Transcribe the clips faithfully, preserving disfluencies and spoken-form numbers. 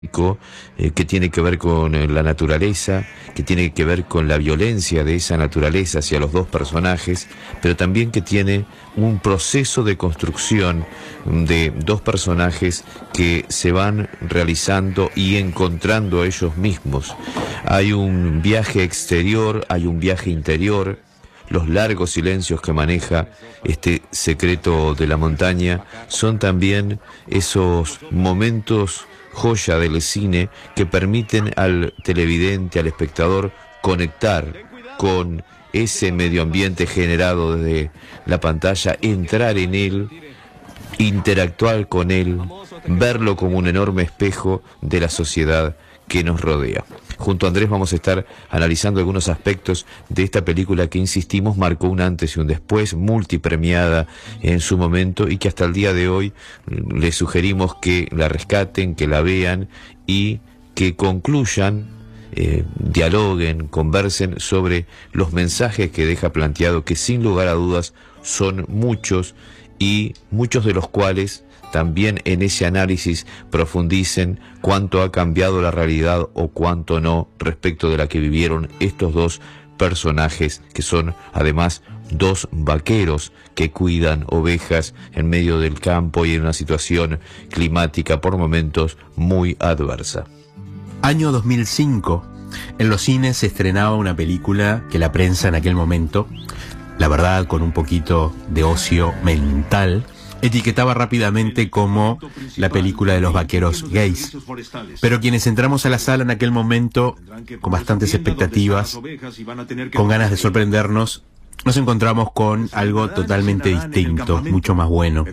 eh, que tiene que ver con eh, la naturaleza, que tiene que ver con la violencia de esa naturaleza hacia los dos personajes, pero también que tiene un proceso de construcción de dos personajes que se van realizando y encontrando a ellos mismos. Hay un viaje exterior, hay un viaje interior. Los largos silencios que maneja este secreto de la montaña son también esos momentos joya del cine que permiten al televidente, al espectador, conectar con ese medio ambiente generado desde la pantalla, entrar en él, interactuar con él, verlo como un enorme espejo de la sociedad que nos rodea. Junto a Andrés vamos a estar analizando algunos aspectos de esta película que, insistimos, marcó un antes y un después, multipremiada en su momento y que hasta el día de hoy les sugerimos que la rescaten, que la vean y que concluyan, eh, dialoguen, conversen sobre los mensajes que deja planteado, que sin lugar a dudas son muchos y muchos de los cuales también en ese análisis profundicen cuánto ha cambiado la realidad o cuánto no respecto de la que vivieron estos dos personajes, que son además dos vaqueros que cuidan ovejas en medio del campo y en una situación climática por momentos muy adversa. Año dos mil cinco. En los cines se estrenaba una película que la prensa en aquel momento, la verdad con un poquito de ocio mental, etiquetaba rápidamente como la película de los vaqueros gays. Pero quienes entramos a la sala en aquel momento con bastantes expectativas, con ganas de sorprendernos, nos encontramos con algo totalmente distinto, mucho más bueno.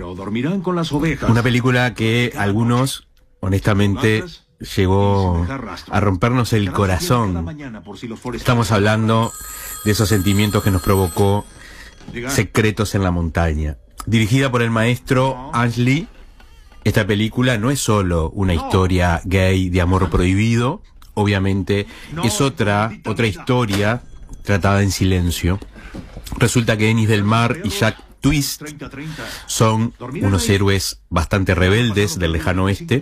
Una película que algunos, honestamente, llegó a rompernos el corazón. Estamos hablando de esos sentimientos que nos provocó Secretos en la montaña. Dirigida por el maestro Ang Lee, esta película no es solo una historia gay de amor prohibido, obviamente es otra, otra historia tratada en silencio. Resulta que Ennis Del Mar y Jack Twist son unos héroes bastante rebeldes del lejano oeste.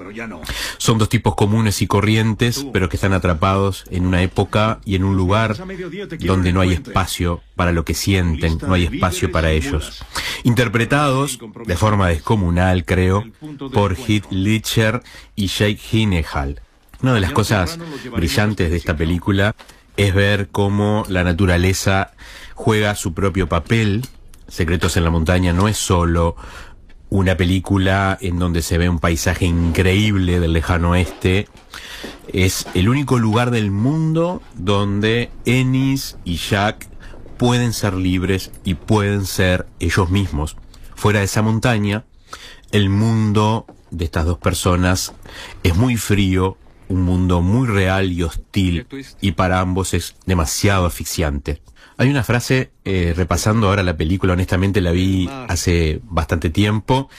Son dos tipos comunes y corrientes, pero que están atrapados en una época y en un lugar donde no hay espacio para lo que sienten, no hay espacio para ellos. Interpretados de forma descomunal, creo, por Heath Ledger y Jake Gyllenhaal. Una de las cosas brillantes de esta película es ver cómo la naturaleza juega su propio papel. Secretos en la montaña no es solo una película en donde se ve un paisaje increíble del lejano oeste. Es el único lugar del mundo donde Ennis y Jack pueden ser libres y pueden ser ellos mismos. Fuera de esa montaña, el mundo de estas dos personas es muy frío, un mundo muy real y hostil, y para ambos es demasiado asfixiante. Hay una frase, eh, repasando ahora la película, honestamente la vi hace bastante tiempo,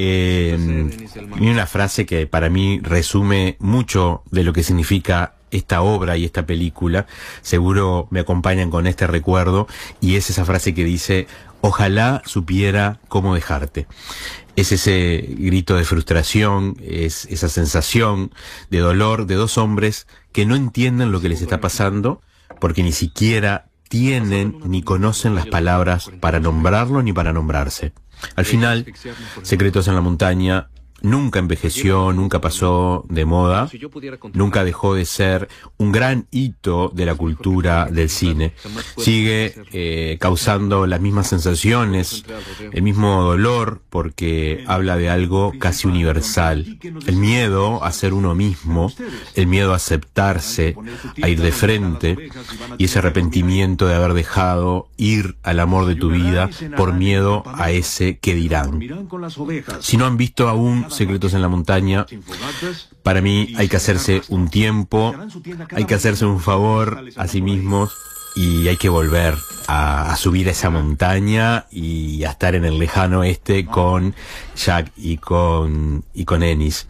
eh, y una frase que para mí resume mucho de lo que significa esta obra y esta película. Seguro me acompañan con este recuerdo, y es esa frase que dice: ojalá supiera cómo dejarte. Es ese grito de frustración, es esa sensación de dolor de dos hombres que no entienden lo que les está pasando, porque ni siquiera tienen ni conocen las palabras para nombrarlo ni para nombrarse. Al final, Secretos en la montaña nunca envejeció, nunca pasó de moda, nunca dejó de ser un gran hito de la cultura del cine. Sigue eh, causando las mismas sensaciones, el mismo dolor, porque habla de algo casi universal. El miedo a ser uno mismo, el miedo a aceptarse, a ir de frente, y ese arrepentimiento de haber dejado ir al amor de tu vida por miedo a ese que dirán. Si no han visto aún Secretos en la montaña, para mí hay que hacerse un tiempo, hay que hacerse un favor a sí mismos y hay que volver a, a subir a esa montaña y a estar en el lejano oeste con Jack y con y con Ennis.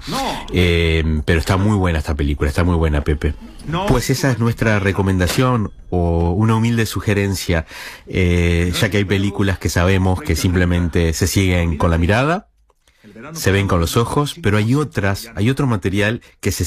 Eh, pero está muy buena esta película, está muy buena, Pepe. Pues esa es nuestra recomendación o una humilde sugerencia, eh, ya que hay películas que sabemos que simplemente se siguen con la mirada, se ven con los ojos, pero hay otras, hay otro material que se